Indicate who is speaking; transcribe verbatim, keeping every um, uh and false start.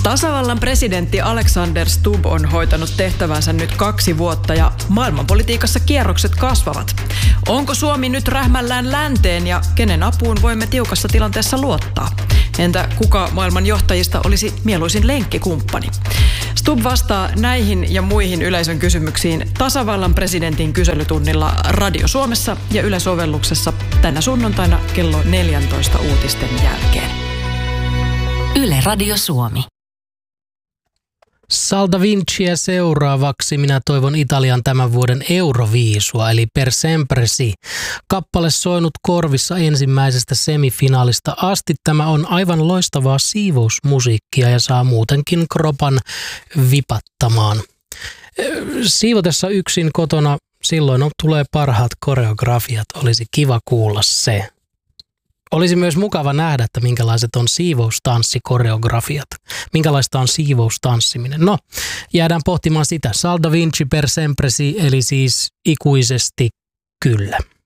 Speaker 1: Tasavallan presidentti Alexander Stubb on hoitanut tehtävänsä nyt kaksi vuotta ja maailmanpolitiikassa kierrokset kasvavat. Onko Suomi nyt rähmällään länteen ja kenen apuun voimme tiukassa tilanteessa luottaa? Entä kuka maailman johtajista olisi mieluisin lenkkikumppani? Stubb vastaa näihin ja muihin yleisön kysymyksiin tasavallan presidentin kyselytunnilla Radio Suomessa ja Yle-sovelluksessa tänä sunnuntaina kello neljäntoista uutisten jälkeen.
Speaker 2: Yle Radio Suomi.
Speaker 3: Sal da Vinciä seuraavaksi minä toivon Italian tämän vuoden Euroviisua, eli Per sempre si. Kappale soinut korvissa ensimmäisestä semifinaalista asti. Tämä on aivan loistavaa siivousmusiikkia ja saa muutenkin kropan vipattamaan. Siivotessa yksin kotona silloin on, tulee parhaat koreografiat. Olisi kiva kuulla se. Olisi myös mukava nähdä, että minkälaiset on siivoustanssikoreografiat. Minkälaista on siivoustanssiminen. No, jäädään pohtimaan sitä. Sal da Vinci per sempre si, eli siis ikuisesti kyllä.